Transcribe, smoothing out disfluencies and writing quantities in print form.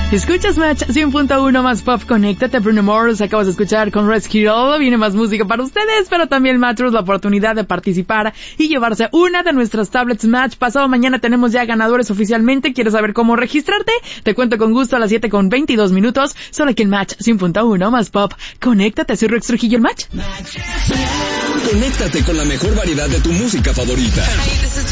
Escuchas Match 100.1 más pop, conéctate. Bruno Mars, acabas de escuchar con Red Skittle. Viene más música para ustedes, pero también Mattress, la oportunidad de participar y llevarse una de nuestras tablets Match. Pasado mañana tenemos ya ganadores oficialmente. ¿Quieres saber cómo registrarte? Te cuento con gusto a las 7:22, solo aquí en Match 100.1 más pop. Conéctate, soy Rex Trujillo, el Match. Conéctate con la mejor variedad de tu música favorita.